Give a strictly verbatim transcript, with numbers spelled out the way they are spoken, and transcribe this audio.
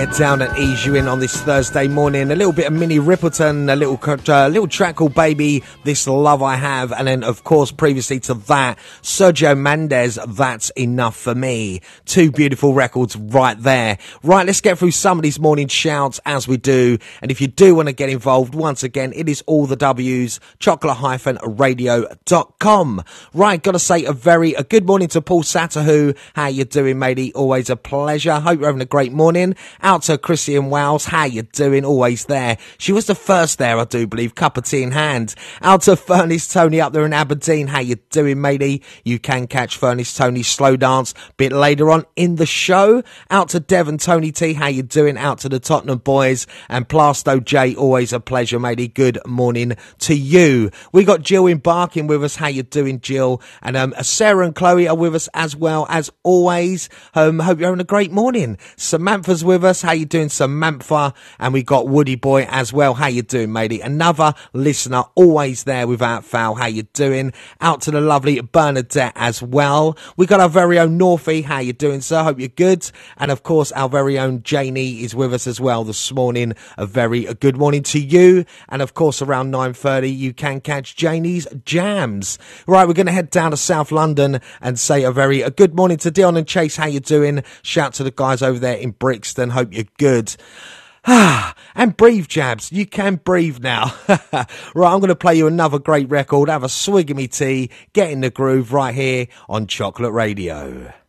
Head down and ease you in on this Thursday morning. A little bit of Minnie Riperton, a little uh, little track called Baby, This Love I Have, and then, of course, previously to that, Sergio Mendes, That's Enough For Me. Two beautiful records right there. Right, let's get through some of these morning shouts as we do. And if you do want to get involved, once again, it is all the W's, chocolate radio dot com. Right, got to say a very a good morning to Paul Satahu. How you doing, matey? Always a pleasure. Hope you're having a great morning. Out to Chrissy in Wales, how you doing? Always there. She was the first there, I do believe, cup of tea in hand. Out to Furnace Tony up there in Aberdeen, how you doing, matey? You can catch Furnace Tony's slow dance a bit later on in the show. Out to Devon Tony T, how you doing? Out to the Tottenham boys and Plasto J, always a pleasure, matey. Good morning to you. We got Jill in Barking with us, how you doing, Jill? And um, Sarah and Chloe are with us as well as always. Um, hope you're having a great morning. Samantha's with us. How you doing, Samantha? And we got Woody Boy as well. How you doing, matey? Another listener always there without fail. How you doing? Out to the lovely Bernadette as well. We got our very own Northie. How you doing, sir? Hope you're good. And of course, our very own Janie is with us as well this morning. A very a good morning to you. And of course, around nine thirty, you can catch Janie's Jams. Right, we're going to head down to South London and say a very a good morning to Dion and Chase. How you doing? Shout to the guys over there in Brixton. Hope you're good. Ah, and breathe, Jabs. You can breathe now. Right, I'm going to play you another great record. Have a swig of me tea. Get in the groove right here on Chocolate Radio.